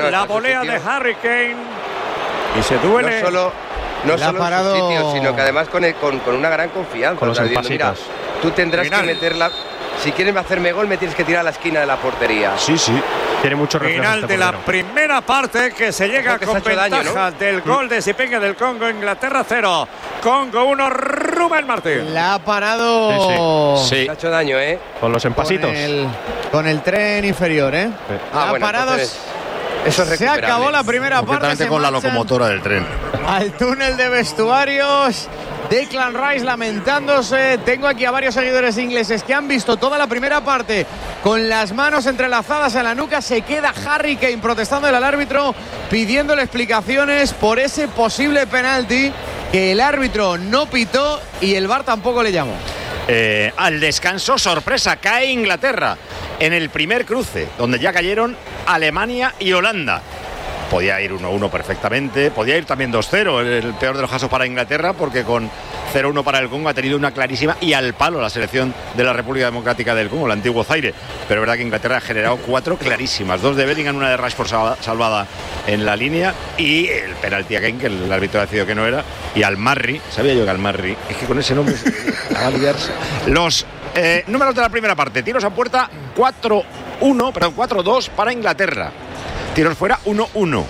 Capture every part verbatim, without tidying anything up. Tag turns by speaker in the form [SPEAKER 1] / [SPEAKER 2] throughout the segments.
[SPEAKER 1] no,
[SPEAKER 2] la volea de Harry Kane y se duele.
[SPEAKER 1] No solo, no
[SPEAKER 3] La
[SPEAKER 1] solo
[SPEAKER 3] parado...
[SPEAKER 1] en su sitio, sino que además con, el, con, con una gran confianza.
[SPEAKER 4] Con los
[SPEAKER 1] o sea, diciendo, mira, tú tendrás
[SPEAKER 2] Final.
[SPEAKER 1] que meterla. Si quieres hacerme gol, me tienes que tirar a la esquina de la portería.
[SPEAKER 4] Sí, sí. Tiene mucho reflejo.
[SPEAKER 2] Final
[SPEAKER 4] este
[SPEAKER 2] de la
[SPEAKER 4] portero.
[SPEAKER 2] primera parte que se llega
[SPEAKER 1] Creo que
[SPEAKER 2] con
[SPEAKER 1] se ha hecho
[SPEAKER 2] ventaja
[SPEAKER 1] daño, ¿no?
[SPEAKER 2] del gol de Zipenga del Congo. Inglaterra cero, Congo uno. Rubén Martín.
[SPEAKER 3] La ha parado.
[SPEAKER 4] Sí, sí.
[SPEAKER 1] Se ha hecho daño, ¿eh?
[SPEAKER 4] Con los
[SPEAKER 3] Con
[SPEAKER 4] empasitos.
[SPEAKER 3] el, con el tren inferior, ¿eh?
[SPEAKER 1] Ah,
[SPEAKER 3] ha
[SPEAKER 1] bueno,
[SPEAKER 3] parado.
[SPEAKER 1] entonces, eso es
[SPEAKER 3] Se
[SPEAKER 1] recuperable.
[SPEAKER 3] acabó la primera parte.
[SPEAKER 5] Concretamente
[SPEAKER 3] se
[SPEAKER 5] con la
[SPEAKER 3] marchan
[SPEAKER 5] locomotora del tren.
[SPEAKER 3] Al túnel de vestuarios. Declan Rice lamentándose. Tengo aquí a varios seguidores ingleses que han visto toda la primera parte con las manos entrelazadas a la nuca. Se queda Harry Kane protestando al árbitro, pidiéndole explicaciones por ese posible penalti que el árbitro no pitó y el V A R tampoco le llamó.
[SPEAKER 4] Eh, al descanso, sorpresa, cae Inglaterra en el primer cruce, donde ya cayeron Alemania y Holanda. Podía ir uno uno perfectamente, podía ir también dos cero, el, el peor de los casos para Inglaterra, porque con cero uno para el Congo ha tenido una clarísima y al palo la selección de la República Democrática del Congo, el antiguo Zaire. Pero es verdad que Inglaterra ha generado cuatro clarísimas, dos de Bellingham, una de Rashford salvada en la línea y el penalti a Kane, que el árbitro ha decidido que no era, y al Marri, sabía yo que al Marri, es que con ese nombre va a liarse. Los eh, números de la primera parte, tiros a puerta cuatro uno, perdón, cuatro dos para Inglaterra. Tiros fuera uno uno.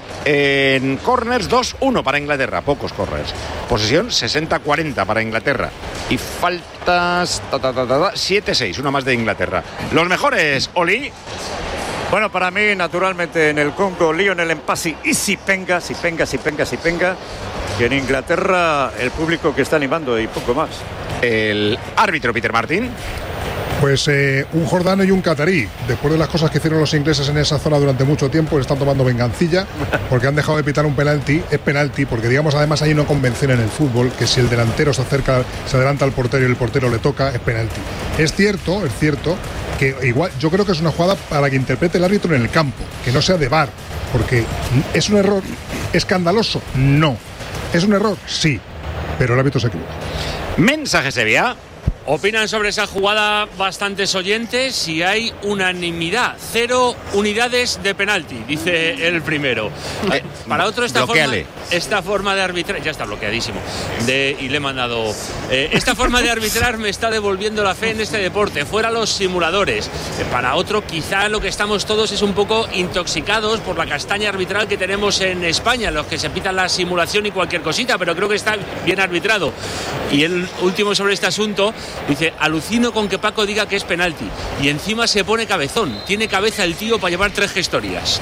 [SPEAKER 4] En corners dos uno para Inglaterra, pocos corners. Posesión sesenta cuarenta para Inglaterra. Y faltas ta, ta, ta, ta, ta, siete seis, una más de Inglaterra. Los mejores, Oli.
[SPEAKER 2] Bueno, para mí, naturalmente, en el Congo, Lionel Mpasi y Zipenga, Zipenga, Zipenga, Zipenga. Y en Inglaterra, el público que está animando y poco más.
[SPEAKER 4] El árbitro, Peter Martin.
[SPEAKER 6] Pues eh, un jordano y un catarí. Después de las cosas que hicieron los ingleses en esa zona durante mucho tiempo, le están tomando vengancilla porque han dejado de pitar un penalti. Es penalti porque, digamos, además hay una convención en el fútbol que si el delantero se acerca, se adelanta al portero y el portero le toca, es penalti. Es cierto, es cierto que igual yo creo que es una jugada para que interprete el árbitro en el campo, que no sea de V A R, porque es un error escandaloso. No. ¿Es un error? Sí. Pero el árbitro se equivoca.
[SPEAKER 4] Mensaje Sevilla.
[SPEAKER 7] Opinan sobre esa jugada bastantes oyentes y hay unanimidad. Cero unidades de penalti, dice el primero. Eh, Para otro, esta forma, esta forma de arbitrar... Ya está bloqueadísimo. De, y le he mandado... Eh, esta forma de arbitrar me está devolviendo la fe en este deporte. Fuera los simuladores. Eh, para otro, quizá lo que estamos todos es un poco intoxicados por la castaña arbitral que tenemos en España, los que se pitan la simulación y cualquier cosita, pero creo que está bien arbitrado. Y el último sobre este asunto... Dice, alucino con que Paco diga que es penalti. Y encima se pone cabezón. Tiene cabeza el tío para llevar tres gestorías.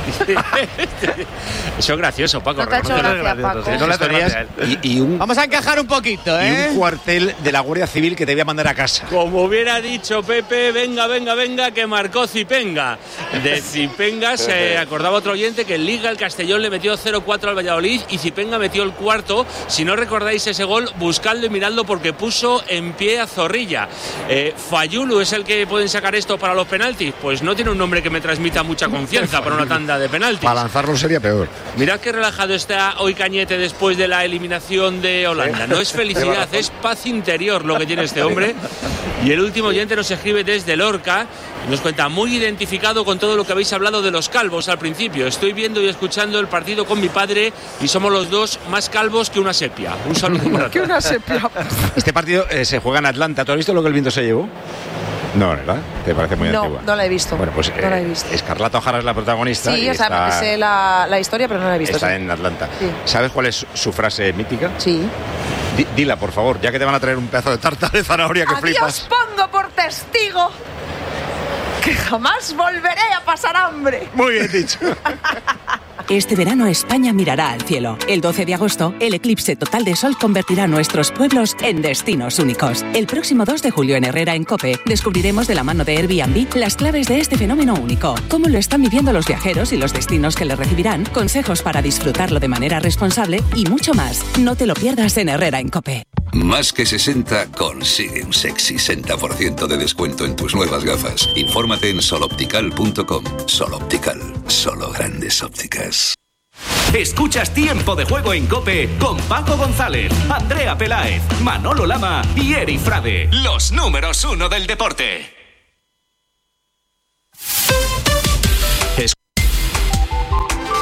[SPEAKER 7] Eso es gracioso, Paco.
[SPEAKER 8] No te ha hecho gracia, Paco.
[SPEAKER 4] No le gestorías y, y un,
[SPEAKER 3] Vamos a encajar un poquito, ¿eh?
[SPEAKER 4] Y un cuartel de la Guardia Civil que te voy a mandar a casa.
[SPEAKER 7] Como hubiera dicho Pepe, venga, venga, venga, que marcó Zipenga. De Zipenga se acordaba otro oyente que en Liga el Castellón le metió cero cuatro al Valladolid y Zipenga metió el cuarto. Si no recordáis ese gol, buscadlo y miradlo porque puso en pie a Zorrilla. Eh, Fayulu es el que pueden sacar esto para los penaltis. Pues no tiene un nombre que me transmita mucha confianza para una tanda de penaltis.
[SPEAKER 5] Para lanzarlo sería peor.
[SPEAKER 7] Mirad qué relajado está hoy Cañete después de la eliminación de Holanda. No es felicidad, es paz interior lo que tiene este hombre. Y el último oyente nos escribe desde Lorca. Nos cuenta, muy identificado con todo lo que habéis hablado de los calvos al principio. Estoy viendo y escuchando el partido con mi padre y somos los dos más calvos que una sepia. Un saludo.
[SPEAKER 8] Que una sepia.
[SPEAKER 4] Este partido eh, se juega en Atlanta. ¿Tú has visto lo que el viento se llevó? No, ¿verdad? ¿Te parece muy
[SPEAKER 8] No,
[SPEAKER 4] antigua?
[SPEAKER 8] no la he visto.
[SPEAKER 4] Bueno, pues
[SPEAKER 8] no la he
[SPEAKER 4] eh,
[SPEAKER 8] visto.
[SPEAKER 4] Escarlata O'Hara es la protagonista.
[SPEAKER 8] Sí,
[SPEAKER 4] y
[SPEAKER 8] o sea,
[SPEAKER 4] está,
[SPEAKER 8] sé la, la historia, pero no la he visto.
[SPEAKER 4] Está
[SPEAKER 8] sí.
[SPEAKER 4] en Atlanta.
[SPEAKER 8] Sí.
[SPEAKER 4] ¿Sabes cuál es su frase mítica?
[SPEAKER 8] Sí.
[SPEAKER 4] D- dila, por favor, ya que te van a traer un pedazo de tarta de zanahoria que
[SPEAKER 8] Adiós,
[SPEAKER 4] flipas.
[SPEAKER 8] pongo por testigo que jamás volveré a pasar hambre.
[SPEAKER 4] Muy bien dicho.
[SPEAKER 9] Este verano España mirará al cielo. El doce de agosto, el eclipse total de sol convertirá nuestros pueblos en destinos únicos. El próximo dos de julio en Herrera en COPE descubriremos de la mano de Airbnb las claves de este fenómeno único, cómo lo están viviendo los viajeros y los destinos que le recibirán, consejos para disfrutarlo de manera responsable y mucho más. No te lo pierdas en Herrera en COPE.
[SPEAKER 10] Más que sesenta consigue un sexy sesenta por ciento de descuento en tus nuevas gafas. Infórmate en soloptical punto com. Sol Optical, solo grandes ópticas.
[SPEAKER 11] Escuchas Tiempo de Juego en COPE con Paco González, Andrea Peláez, Manolo Lama y Eri Frade. Los números uno del deporte.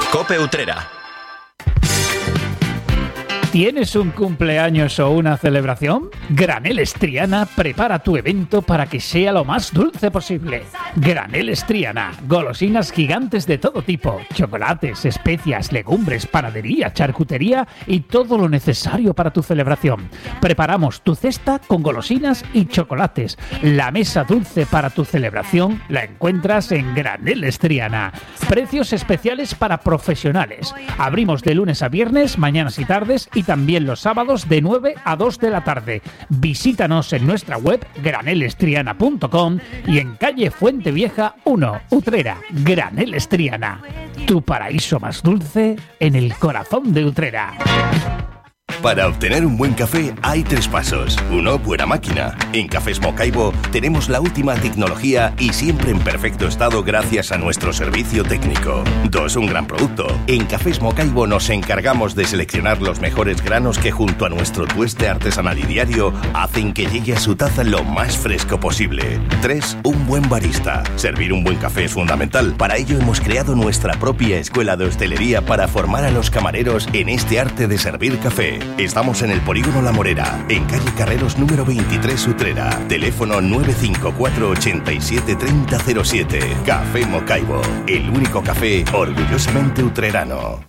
[SPEAKER 11] COPE Utrera.
[SPEAKER 5] ¿Tienes un cumpleaños o una celebración? Graneles Triana prepara tu evento para que sea lo más dulce posible. Graneles Triana, golosinas gigantes de todo tipo, chocolates, especias, legumbres, panadería, charcutería y todo lo necesario para tu celebración. Preparamos tu cesta con golosinas y chocolates. La mesa dulce para tu celebración la encuentras en Graneles Triana. Precios especiales para profesionales. Abrimos de lunes a viernes, mañanas y tardes, y también los sábados de nueve a dos de la tarde. Visítanos en nuestra web graneles triana punto com y en calle Fuente Vieja uno, Utrera. Graneles Triana, tu paraíso más dulce en el corazón de Utrera.
[SPEAKER 12] Para obtener un buen café hay tres pasos. Uno, buena máquina. En Cafés Mocaibo tenemos la última tecnología y siempre en perfecto estado gracias a nuestro servicio técnico. Dos, un gran producto. En Cafés Mocaibo nos encargamos de seleccionar los mejores granos que junto a nuestro tueste artesanal y diario hacen que llegue a su taza lo más fresco posible. Tres, un buen barista. Servir un buen café es fundamental. Para ello hemos creado nuestra propia escuela de hostelería para formar a los camareros en este arte de servir café. Estamos en el Polígono La Morera, en calle Carreros número veintitrés, Utrera. Teléfono nueve cinco cuatro, ochenta y siete, treinta cero siete. Café Mocaibo, el único café orgullosamente utrerano.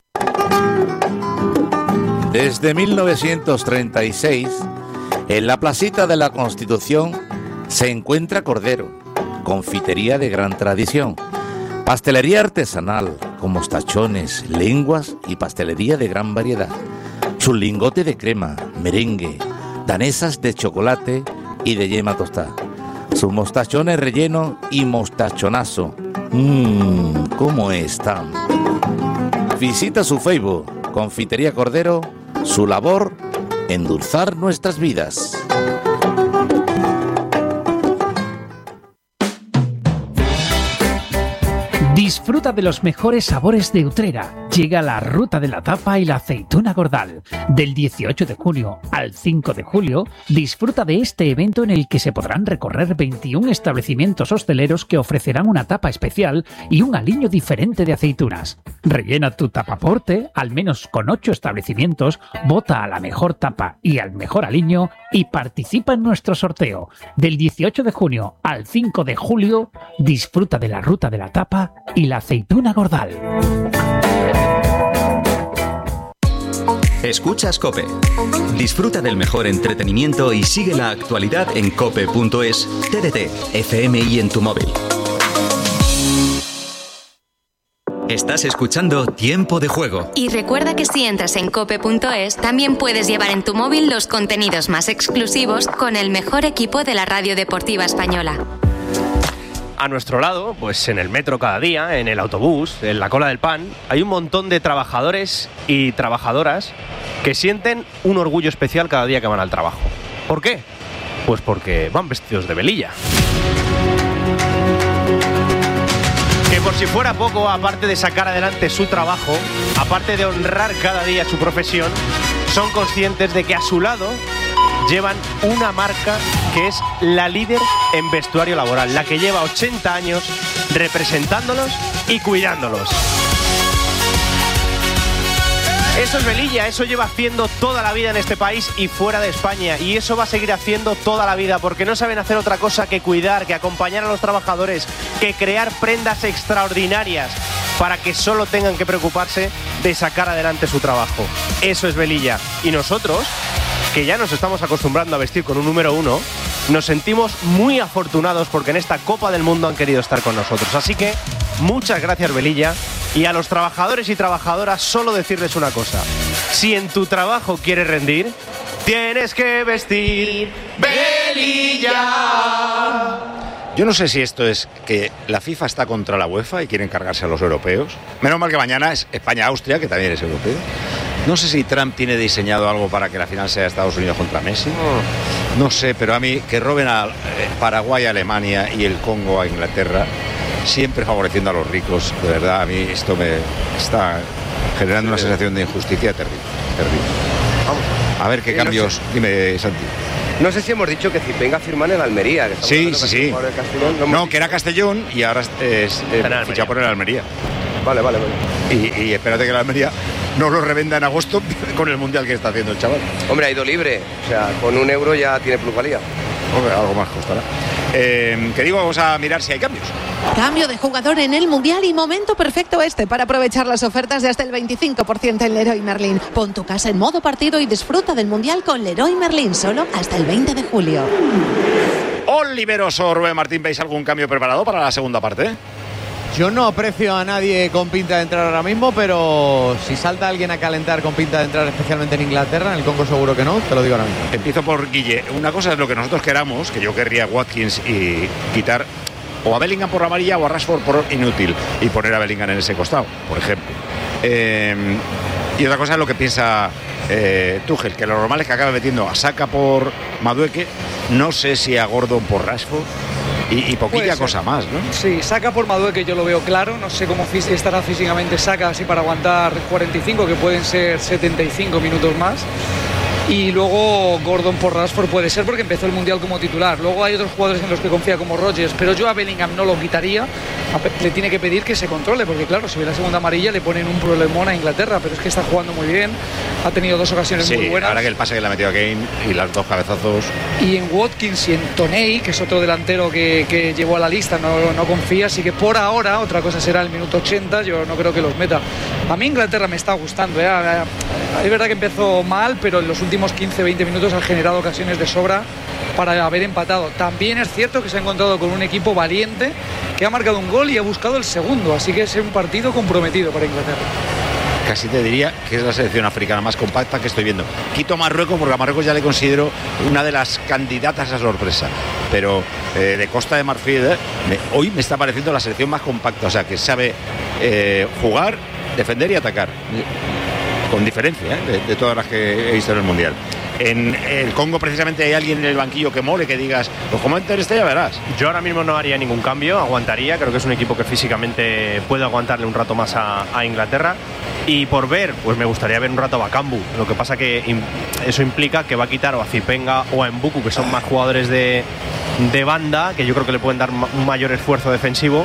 [SPEAKER 13] Desde mil novecientos treinta y seis, en la placita de la Constitución se encuentra Cordero, confitería de gran tradición, pastelería artesanal con mostachones, lenguas y pastelería de gran variedad. Su lingote de crema, merengue, danesas de chocolate y de yema tostada. Sus mostachones relleno y mostachonazo. Mmm, ¿cómo están? Visita su Facebook, Confitería Cordero, su labor, endulzar nuestras vidas.
[SPEAKER 5] Disfruta de los mejores sabores de Utrera. Llega la Ruta de la Tapa y la Aceituna Gordal. Del dieciocho de junio al cinco de julio, disfruta de este evento en el que se podrán recorrer veintiún establecimientos hosteleros que ofrecerán una tapa especial y un aliño diferente de aceitunas. Rellena tu tapaporte, al menos con ocho establecimientos, vota a la mejor tapa y al mejor aliño y participa en nuestro sorteo. Del dieciocho de junio al cinco de julio, disfruta de la Ruta de la Tapa y la Aceituna Gordal.
[SPEAKER 11] Escuchas COPE. Disfruta del mejor entretenimiento y sigue la actualidad en cope punto es, T D T, F M y en tu móvil. Estás escuchando Tiempo de Juego.
[SPEAKER 14] Y recuerda que si entras en cope punto es, también puedes llevar en tu móvil los contenidos más exclusivos con el mejor equipo de la radio deportiva española.
[SPEAKER 15] A nuestro lado, pues en el metro cada día, en el autobús, en la cola del pan, hay un montón de trabajadores y trabajadoras que sienten un orgullo especial cada día que van al trabajo. ¿Por qué? Pues porque van vestidos de velilla. Que por si fuera poco, aparte de sacar adelante su trabajo, aparte de honrar cada día su profesión, son conscientes de que a su lado llevan una marca que es la líder en vestuario laboral, la que lleva ochenta años representándolos y cuidándolos. Eso es velilla, eso lleva haciendo toda la vida en este país y fuera de España, y eso va a seguir haciendo toda la vida, porque no saben hacer otra cosa que cuidar, que acompañar a los trabajadores, que crear prendas extraordinarias para que solo tengan que preocuparse de sacar adelante su trabajo. Eso es velilla. Y nosotros, que ya nos estamos acostumbrando a vestir con un número uno, nos sentimos muy afortunados porque en esta Copa del Mundo han querido estar con nosotros. Así que muchas gracias, velilla. Y a los trabajadores y trabajadoras solo decirles una cosa: si en tu trabajo quieres rendir, tienes que vestir velilla.
[SPEAKER 4] Yo no sé si esto es que la FIFA está contra la UEFA y quieren cargarse a los europeos. Menos mal que mañana es España-Austria, que también es europeo. No sé si Trump tiene diseñado algo para que la final sea Estados Unidos contra Messi. No sé, pero a mí que roben a Paraguay a Alemania y el Congo a Inglaterra, siempre favoreciendo a los ricos, de verdad, a mí esto me está generando una sensación de injusticia terrible. terrible.
[SPEAKER 1] Vamos.
[SPEAKER 4] A ver qué
[SPEAKER 1] Sí,
[SPEAKER 4] cambios...
[SPEAKER 1] no sé.
[SPEAKER 4] Dime, Santi.
[SPEAKER 1] No sé si hemos dicho que Zipenga firma en el Almería. Que
[SPEAKER 4] Sí, sí, sí.
[SPEAKER 1] Castellón, no,
[SPEAKER 4] No, que era Castellón y ahora es, es eh, fichado por el Almería.
[SPEAKER 1] Vale, vale, vale.
[SPEAKER 4] Y, y espérate que la Almería no lo revenda en agosto con el mundial que está haciendo el chaval.
[SPEAKER 1] Hombre, ha ido libre. O sea, con un euro ya tiene plusvalía.
[SPEAKER 4] Hombre, algo más costará. Eh, que digo, vamos a mirar si hay cambios.
[SPEAKER 16] Cambio de jugador en el Mundial y momento perfecto este para aprovechar las ofertas de hasta el veinticinco por ciento en Leroy Merlin. Pon tu casa en modo partido y disfruta del Mundial con Leroy Merlin solo hasta el veinte de julio.
[SPEAKER 4] Oliveros o Rubén Martín, ¿veis algún cambio preparado para la segunda parte?
[SPEAKER 3] Yo no aprecio a nadie con pinta de entrar ahora mismo, pero si salta alguien a calentar con pinta de entrar especialmente en Inglaterra, en el Congo seguro que no, te lo digo ahora mismo.
[SPEAKER 4] Empiezo por Guille. Una cosa es lo que nosotros queramos, que yo querría a Watkins y quitar o a Bellingham por la amarilla o a Rashford por inútil y poner a Bellingham en ese costado, por ejemplo. Eh, y otra cosa es lo que piensa eh, Tuchel, que lo normal es que acabe metiendo a Saka por Madueke, no sé si a Gordon por Rashford. Y, y poquilla cosa más, ¿no?
[SPEAKER 17] Sí, Saka por Madueke yo lo veo claro. No sé cómo fí- estará físicamente Saka así para aguantar cuarenta y cinco, que pueden ser setenta y cinco minutos más. Y luego Gordon por Rashford puede ser porque empezó el Mundial como titular. Luego hay otros jugadores en los que confía como Rodgers, pero yo a Bellingham no lo quitaría. Le tiene que pedir que se controle, porque claro, si ve la segunda amarilla le ponen un problemón a Inglaterra, pero es que está jugando muy bien, ha tenido dos ocasiones
[SPEAKER 4] sí,
[SPEAKER 17] muy buenas.
[SPEAKER 4] Ahora que el pase que le ha metido a Kane y los dos cabezazos.
[SPEAKER 17] Y en Watkins y en Toney, que es otro delantero que, que llevó a la lista, no, no confía, así que por ahora, otra cosa será el minuto ochenta, yo no creo que los meta. A mí Inglaterra me está gustando, ¿eh? Es verdad que empezó mal, pero en los últimos quince veinte minutos ha generado ocasiones de sobra para haber empatado. También es cierto que se ha encontrado con un equipo valiente que ha marcado un gol y ha buscado el segundo, así que es un partido comprometido para Inglaterra.
[SPEAKER 4] Casi te diría que es la selección africana más compacta que estoy viendo. Quito a Marruecos porque a Marruecos ya le considero una de las candidatas a sorpresa, pero eh, de Costa de Marfil eh, me, hoy me está pareciendo la selección más compacta, o sea que sabe eh, jugar, defender y atacar, con diferencia eh, de, de todas las que he visto en el Mundial. En el Congo precisamente hay alguien en el banquillo que mole, que digas, pues como enter este ya verás.
[SPEAKER 15] Yo ahora mismo no haría ningún cambio, aguantaría, creo que es un equipo que físicamente puede aguantarle un rato más a, a Inglaterra. Y por ver, pues me gustaría ver un rato a Bakambu. Lo que pasa que im- eso implica que va a quitar o a Zipenga o a Mbuku, que son más jugadores de, de banda, que yo creo que le pueden dar ma- un mayor esfuerzo defensivo.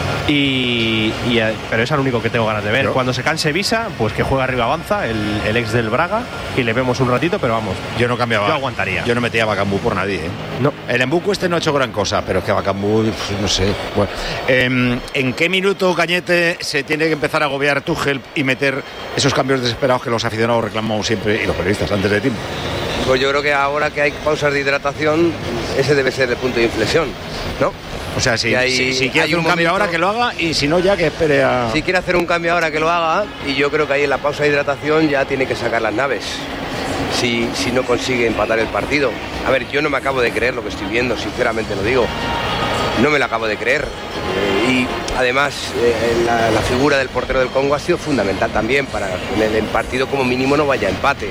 [SPEAKER 15] Y, y, pero es el único que tengo ganas de ver. Pero cuando se canse Visa, pues que juega arriba Avanza, el, el ex del Braga, y le vemos un ratito, pero vamos,
[SPEAKER 4] yo no cambiaba.
[SPEAKER 15] Yo aguantaría.
[SPEAKER 4] Yo no metía a Bakambu por nadie, ¿eh? No. El Mbuku este no ha hecho gran cosa, pero es que Bakambu, pues, no sé. Bueno, eh, ¿en qué minuto, Cañete, se tiene que empezar a agobiar Tuchel y meter esos cambios desesperados que los aficionados reclamamos siempre y los periodistas antes de tiempo?
[SPEAKER 1] Pues yo creo que ahora que hay pausas de hidratación, ese debe ser el punto de inflexión, ¿no?
[SPEAKER 4] O sea, si,
[SPEAKER 1] hay,
[SPEAKER 4] si, si quiere hacer un, un cambio
[SPEAKER 1] momento,
[SPEAKER 4] ahora que lo haga, y si no ya que espere a...
[SPEAKER 1] Si quiere hacer un cambio ahora que lo haga, y yo creo que ahí en la pausa de hidratación ya tiene que sacar las naves, si, si no consigue empatar el partido. A ver, yo no me acabo de creer lo que estoy viendo, sinceramente lo digo, no me lo acabo de creer. Eh, y además eh, la, la figura del portero del Congo ha sido fundamental también para que en el partido como mínimo no vaya a empate.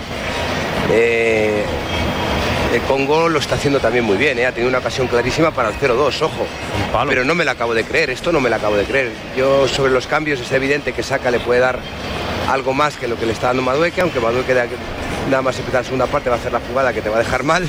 [SPEAKER 1] Eh, El Congo lo está haciendo también muy bien, ¿eh? Ha tenido una ocasión clarísima para el cero dos, ojo. Pero no me la acabo de creer, esto no me la acabo de creer. Yo sobre los cambios es evidente que Saka le puede dar algo más que lo que le está dando Madueke, aunque Madueke nada más empezar la segunda parte va a hacer la jugada que te va a dejar mal.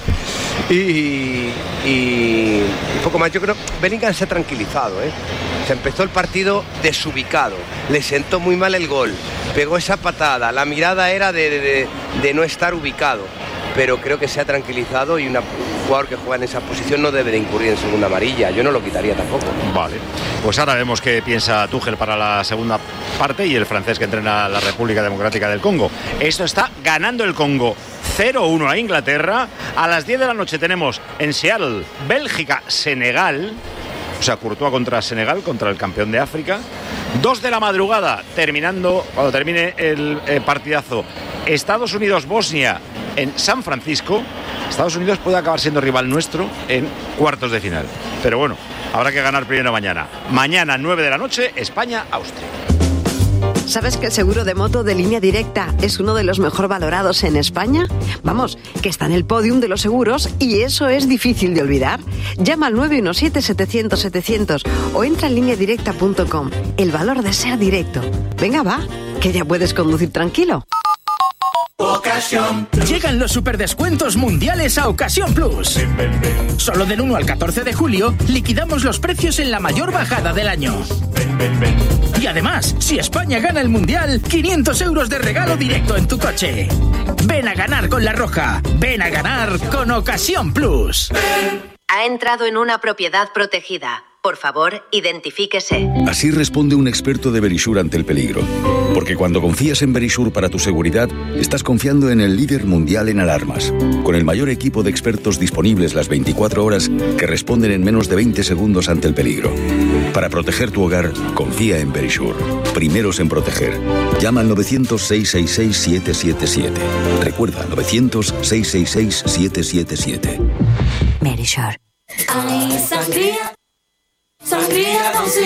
[SPEAKER 1] Y, y un poco más, yo creo que Bellingham se ha tranquilizado, ¿eh? Se empezó el partido desubicado, le sentó muy mal el gol, pegó esa patada, la mirada era de, de, de no estar ubicado. Pero creo que se ha tranquilizado y una, un jugador que juega en esa posición no debe de incurrir en segunda amarilla. Yo no lo quitaría tampoco.
[SPEAKER 4] Vale, pues ahora vemos qué piensa Tuchel para la segunda parte y el francés que entrena a la República Democrática del Congo. Esto está ganando el Congo cero uno a Inglaterra. A las diez de la noche tenemos en Seattle, Bélgica, Senegal. O sea, Courtois contra Senegal, contra el campeón de África. Dos de la madrugada, terminando, cuando termine el eh, partidazo, Estados Unidos-Bosnia en San Francisco. Estados Unidos puede acabar siendo rival nuestro en cuartos de final. Pero bueno, habrá que ganar primero mañana. Mañana, nueve de la noche, España-Austria.
[SPEAKER 18] ¿Sabes que el seguro de moto de Línea Directa es uno de los mejor valorados en España? Vamos, que está en el podium de los seguros y eso es difícil de olvidar. Llama al nueve uno siete, setecientos, setecientos o entra en línea directa punto com. El valor de ser directo. Venga, va, que ya puedes conducir tranquilo.
[SPEAKER 19] Ocasión. Llegan los superdescuentos mundiales a Ocasión Plus. Solo del uno al catorce de julio liquidamos los precios en la mayor bajada del año. Y además, si España gana el mundial, quinientos euros de regalo directo en tu coche. Ven a ganar con La Roja. Ven a ganar con Ocasión Plus.
[SPEAKER 14] Ha entrado en una propiedad protegida. Por favor, identifíquese.
[SPEAKER 20] Así responde un experto de Verisure ante el peligro. Porque cuando confías en Verisure para tu seguridad, estás confiando en el líder mundial en alarmas. Con el mayor equipo de expertos disponibles las veinticuatro horas que responden en menos de veinte segundos ante el peligro. Para proteger tu hogar, confía en Verisure. Primeros en proteger. Llama al novecientos, seiscientos sesenta y seis, siete siete siete. Recuerda, novecientos, seiscientos sesenta y seis, siete siete siete.
[SPEAKER 14] Verisure.
[SPEAKER 19] Sangría, sangría,